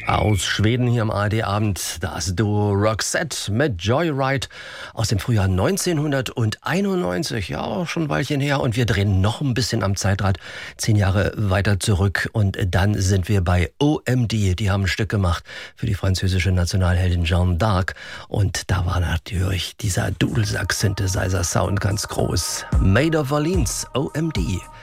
Aus Schweden hier am ARD-Abend das Duo Roxette mit Joyride aus dem Frühjahr 1991. Ja, auch schon ein Weilchen her. Und wir drehen noch ein bisschen am Zeitrad 10 Jahre weiter zurück. Und dann sind wir bei OMD. Die haben ein Stück gemacht für die französische Nationalheldin Jeanne d'Arc. Und da war natürlich dieser Dudelsack-Synthesizer-Sound ganz groß. Made of Orleans, OMD.